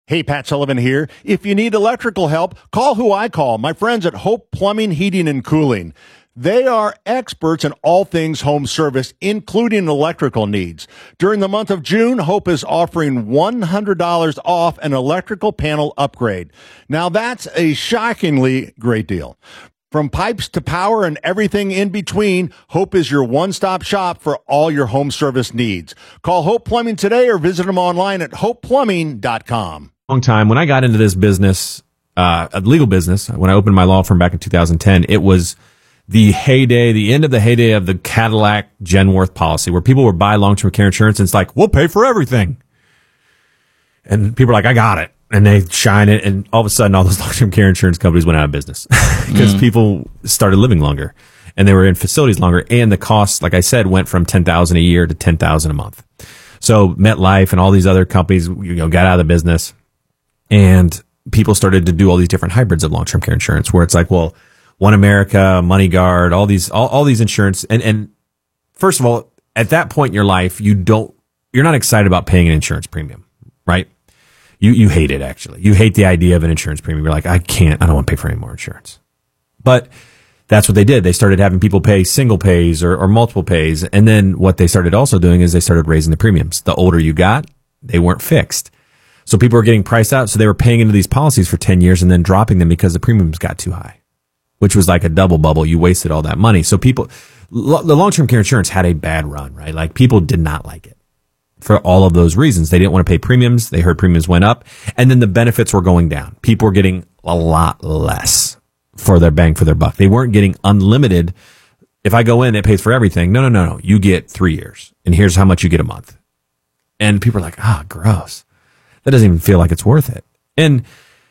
Hey, Pat Sullivan here. If you need electrical help, call who I call, my friends at Hope Plumbing, Heating, and Cooling. They are experts in all things home service, including electrical needs. During the month of June, Hope is offering $100 off an electrical panel upgrade. Now, that's a shockingly great deal. From pipes to power and everything in between, Hope is your one-stop shop for all your home service needs. Call Hope Plumbing today or visit them online at hopeplumbing.com. Long time. When I got into this business, a legal business, when I opened my law firm back in 2010, it was the heyday, the end of the heyday of the Cadillac Genworth policy, where people would buy long-term care insurance and it's like, we'll pay for everything. And people are like, I got it. And they shine it, and all of a sudden, all those long-term care insurance companies went out of business because people started living longer, and they were in facilities longer, and the cost, like I said, went from $10,000 a year to $10,000 a month. So MetLife and all these other companies, got out of the business, and people started to do all these different hybrids of long-term care insurance, where it's like, well, One America, MoneyGuard, all these insurance, and first of all, at that point in your life, you're not excited about paying an insurance premium, right? You hate it, actually. You hate the idea of an insurance premium. You're like, I don't want to pay for any more insurance. But that's what they did. They started having people pay single pays or multiple pays. And then what they started also doing is they started raising the premiums. The older you got, they weren't fixed. So people were getting priced out. So they were paying into these policies for 10 years and then dropping them because the premiums got too high, which was like a double bubble. You wasted all that money. So the long-term care insurance had a bad run, right? Like people did not like it. For all of those reasons. They didn't want to pay premiums. They heard premiums went up. And then the benefits were going down. People were getting a lot less for their bang for their buck. They weren't getting unlimited. If I go in, it pays for everything. No. You get 3 years. And here's how much you get a month. And people are like, gross. That doesn't even feel like it's worth it. And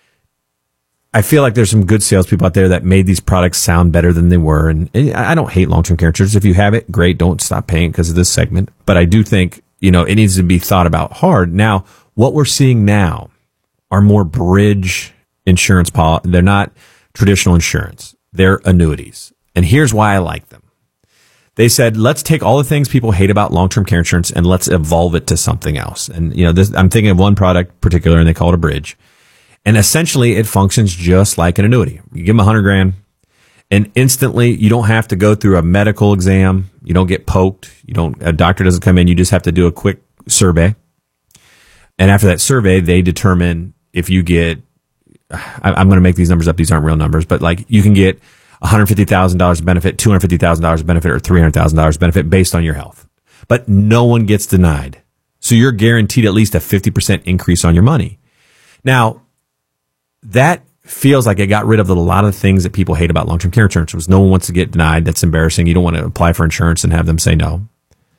I feel like there's some good salespeople out there that made these products sound better than they were. And I don't hate long-term care insurance. If you have it, great. Don't stop paying because of this segment. But I do think it needs to be thought about hard. Now, what we're seeing now are more bridge insurance policies. They're not traditional insurance. They're annuities. And here's why I like them. They said, let's take all the things people hate about long-term care insurance and let's evolve it to something else. And, I'm thinking of one product particular, and they call it a bridge. And essentially, it functions just like an annuity. You give them $100,000. And instantly, you don't have to go through a medical exam. You don't get poked. A doctor doesn't come in. You just have to do a quick survey. And after that survey, they determine if you get, I'm going to make these numbers up. These aren't real numbers, but like you can get $150,000 benefit, $250,000 benefit, or $300,000 benefit based on your health. But no one gets denied. So you're guaranteed at least a 50% increase on your money. Now, that feels like it got rid of a lot of the things that people hate about long-term care insurance. Was no one wants to get denied. That's embarrassing. You don't want to apply for insurance and have them say no.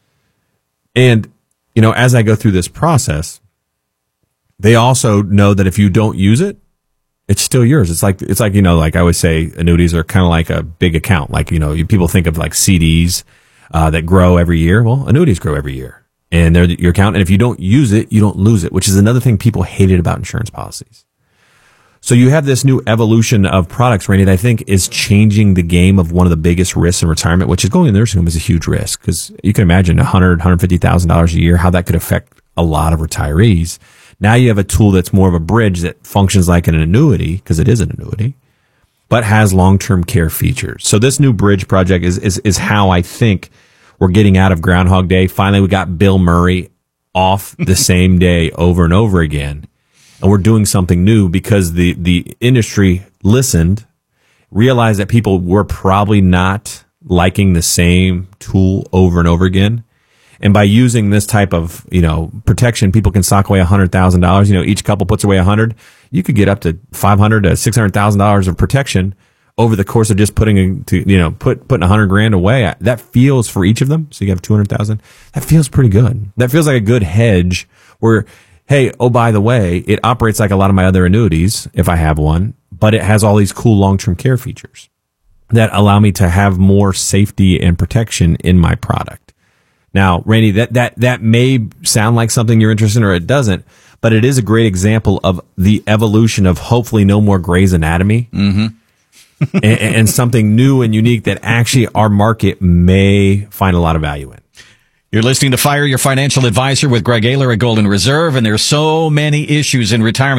And, as I go through this process, they also know that if you don't use it, it's still yours. It's like, like I always say, annuities are kind of like a big account. Like, people think of like CDs, that grow every year. Well, annuities grow every year and they're your account. And if you don't use it, you don't lose it, which is another thing people hated about insurance policies. So you have this new evolution of products, Randy, that I think is changing the game of one of the biggest risks in retirement, which is going to the nursing home is a huge risk because you can imagine $150,000 a year, how that could affect a lot of retirees. Now you have a tool that's more of a bridge that functions like an annuity because it is an annuity, but has long-term care features. So this new bridge project is how I think we're getting out of Groundhog Day. Finally, we got Bill Murray off the same day over and over again. And we're doing something new because the industry listened, realized that people were probably not liking the same tool over and over again. And by using this type of, protection, people can sock away $100,000. Each couple puts away $100. You could get up to $500,000 to $600,000 of protection over the course of just putting $100,000 away. That feels for each of them. So you have $200,000. That feels pretty good. That feels like a good hedge where, hey, oh, by the way, it operates like a lot of my other annuities, if I have one, but it has all these cool long-term care features that allow me to have more safety and protection in my product. Now, Randy, that may sound like something you're interested in or it doesn't, but it is a great example of the evolution of hopefully no more Grey's Anatomy and something new and unique that actually our market may find a lot of value in. You're listening to Fire Your Financial Advisor with Greg Ayler at Golden Reserve, and there's so many issues in retirement.